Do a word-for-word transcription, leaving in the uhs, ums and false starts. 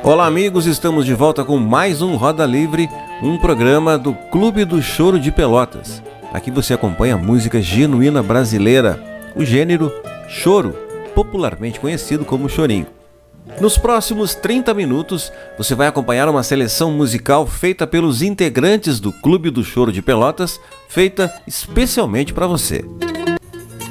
Olá amigos, estamos de volta com mais um Roda Livre, um programa do Clube do Choro de Pelotas. Aqui você acompanha a música genuína brasileira, o gênero choro, popularmente conhecido como chorinho. Nos próximos trinta minutos, você vai acompanhar uma seleção musical feita pelos integrantes do Clube do Choro de Pelotas, feita especialmente para você.